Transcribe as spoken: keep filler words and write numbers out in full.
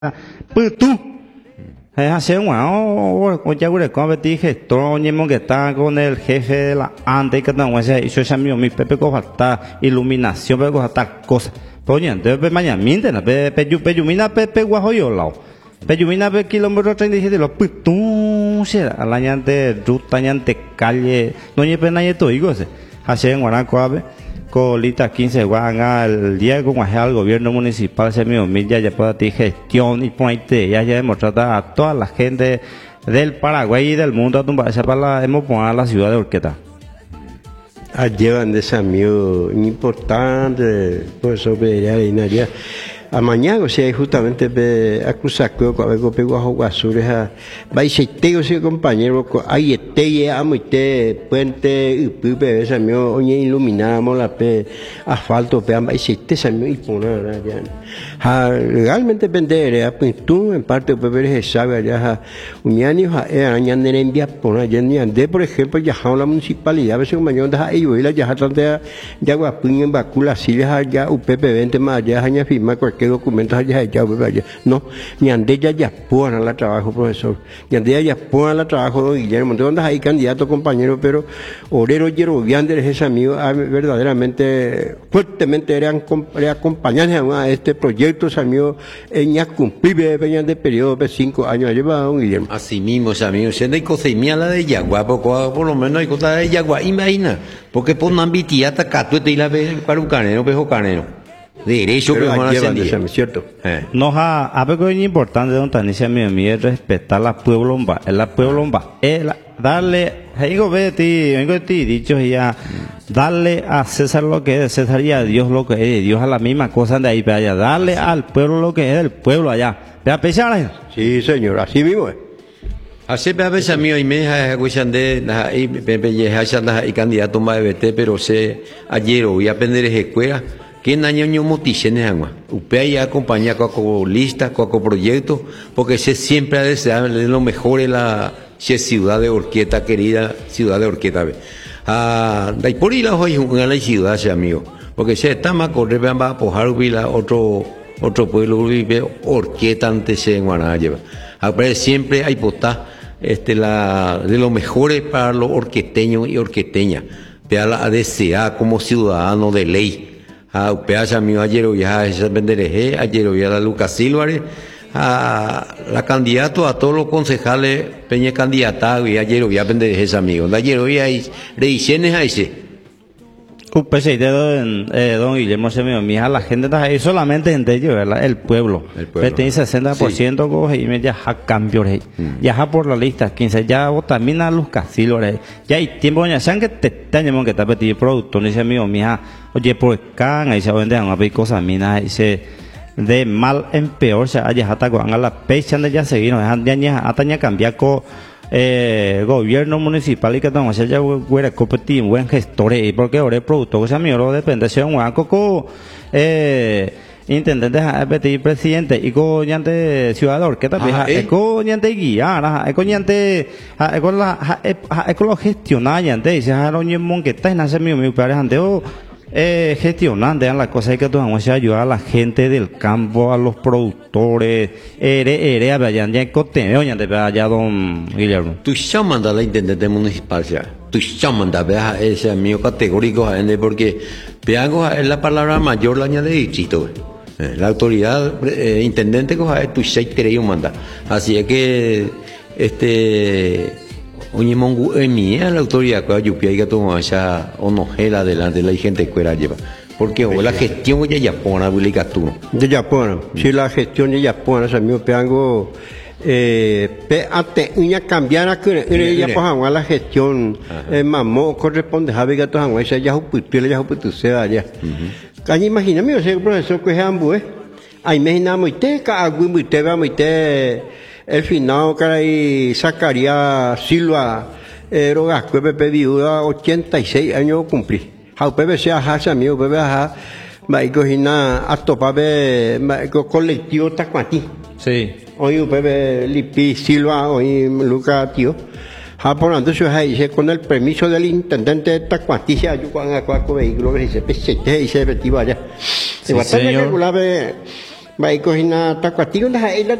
Putu. Hace un año, o ya hubiera convertido gestor, ni que está con el jefe de la ante que no sé, yo ya mi Pepe coja iluminación, Pepe coja tal cosa. Poña, debe mañana mienten, Pepe Yumina Pepe Guajoyolao. Peyumina pe kilómetro treinta y siete los putu será al añante ruta añante calle no ni pena y todo digo se hace en Guanacoabe colita quince guanga el día con el gobierno municipal se me humilla ya pueda ti gestión y ponte ya ya hemos tratado a toda la gente del Paraguay y del mundo a tumbar esa para hemos puesto a la ciudad de Urqueta. Llevan desafío importante por eso ya inaria a mañana o sea justamente pe acusar que con pego a guasures a vai se teo se compañero ahí este amo este puente pe esa mío oñe iluminamos la pe asfalto pe vai se este esa mío y poner ya ha legalmente vender a pintura en parte pe ver se sabe ya uñani ha añan de envía poner ya ni ande por ejemplo ya la municipalidad a veces un mañana da ahí voy la ya tante ya guapín en bacula si ya up veinte más ya aña firma que documentos haya echado no ni ande ya ya pone la trabajo profesor ni ande ya pone la trabajo don Guillermo entonces andas ahí candidato compañero pero obrero yeroviander es amigo verdaderamente fuertemente eran acompañantes a este proyecto amigo en ya cumplir de periodo de cinco años lleva don Guillermo así mismo amigos siendo hay cosa y mía la de Yagua por lo menos hay cosa de Yagua imagina porque por una ambitiata cato y la ve para un canero pejo canero derecho que van a hacer cierto eh. Nos ha algo importante don Tanicia mi amigo es respetar la pueblomba la pueblomba es darle digo vete vengo de ti dicho ya darle a César lo que es de César y a Dios lo que es de Dios a la misma cosa de ahí para allá darle así al pueblo lo que es del pueblo allá vea pesar sí señor así mismo es hace a veces mío y me ha escuchado de ahí Pepe ya ya y candidato más de B T pero se ayer voy a aprender en escuela que en año ño moticiones agua upea ya acompaña con lista con proyectos porque se siempre ha deseado lo mejor en la ciudad de Urqueta querida ciudad de Urqueta ah de por ahí la hoy una la ciudad ese amigo porque se está más correr va a pojar vila otro otro pueblo vive Urqueta antes en Guaná lleva a siempre hay potá este la de los mejores para los orqueteños y orqueteñas vea la desear como ciudadano de ley a peacha mío ayer ya esa vendereje ayer ya la Lucas Silvares a la candidato a todos los concejales peña candidata y ayer ya vendereje ese amigo ayer ya hay reicenes a ese pues de don, eh, don Guillermo se me mija la gente está ahí solamente entre ellos ¿verdad? el pueblo el pueblo tiene sesenta por ciento sí. Coge y me ya cambio mm. ya por la lista quince ya también a los Silvares ya hay tiempo ya saben que te tenemos que estar pedido producto ni se mío mija oye por can ahí se vende a una cosa mina y se de mal en peor se haya hasta con a la pecha de ya seguir no ya ya hasta ya cambiar co eh gobierno municipal y que estamos ya hubiera competir buen gestores porque ahora el producto que se mío lo depende sea un coco eh intendente a pedir presidente y coñante ciudadano que también es coñante guiar es coñante es con la es con lo gestionar ante dice a los niños que está en hacer mi mi padre ante o eh gestionando las cosas que vamos a ayudar a la gente del campo a los productores ere ere allá ya contenido ya de allá don Guillermo tú llamas a la intendente municipal ya tú llamas a ver ese amigo categórico porque peago es la palabra mayor la añade distrito la autoridad eh, intendente coja tu seis creo manda así es que este oye mongu emía la autoridad que ayupia y que toma esa onojela delante de la gente que era lleva porque o la gestión ya ya pone habilita tú de Japón si la gestión de Japón ese amigo peango eh pe ante una cambiara que ella pues a la gestión eh, mamó corresponde a ver que todos han ya juputil ya juputil se allá caña imagíname o sea profesor que es ambos ahí me imaginamos usted que algo muy te va muy te el final que ahí sacaría Silva eh rogas que Pepe viuda ochenta y seis años cumplí a Pepe se hace amigo Pepe a vai cogina a topar colectivo tacuati sí hoy Pepe Lipi Silva hoy Luca tío japonando su dice con el permiso del intendente de Tacuatilla yo cuando a cuatro vehículos que se se se efectiva ya se va a regular vai kohina takwatigo na